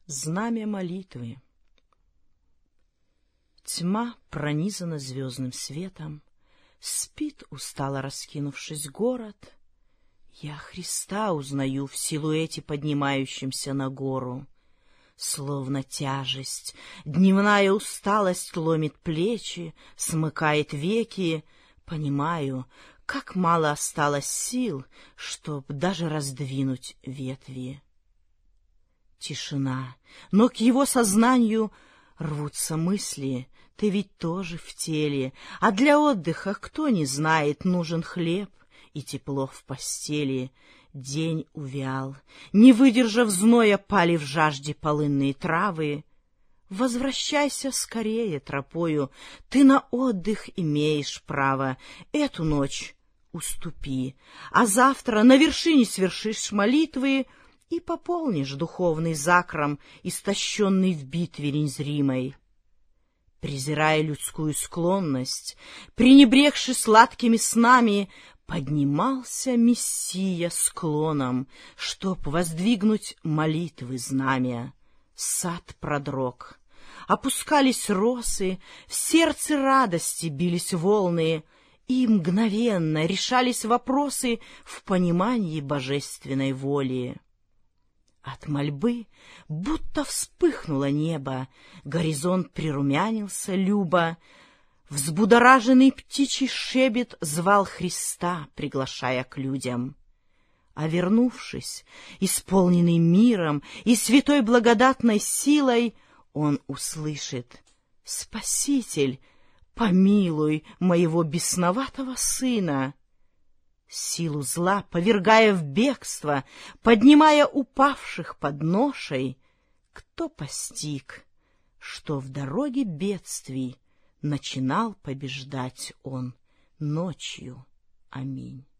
Знамя молитвы. Тьма пронизана звездным светом, спит, устало раскинувшись, город. Я Христа узнаю в силуэте, поднимающемся на гору. Словно тяжесть, дневная усталость ломит плечи, смыкает веки. Понимаю, как мало осталось сил, чтоб даже раздвинуть ветви. Тишина, но к его сознанию рвутся мысли. Ты ведь тоже в теле, а для отдыха, кто не знает, нужен хлеб и тепло в постели. День увял, не выдержав зноя, пали в жажде полынные травы. Возвращайся скорее тропою, ты на отдых имеешь право. Эту ночь уступи, а завтра на вершине свершишь молитвы и пополнишь духовный закром, истощенный в битве незримой. Презирая людскую склонность, пренебрегши сладкими снами, поднимался Мессия склоном, чтоб воздвигнуть молитвы знамя. Сад продрог, опускались росы, в сердце радости бились волны, и мгновенно решались вопросы в понимании божественной воли. От мольбы будто вспыхнуло небо, горизонт прирумянился любо. Взбудораженный птичий шебет звал Христа, приглашая к людям. А вернувшись, исполненный миром и святой благодатной силой, он услышит: «Спаситель, помилуй моего бесноватого сына». Силу зла повергая в бегство, поднимая упавших под ношей, кто постиг, что в дороге бедствий начинал побеждать он ночью. Аминь.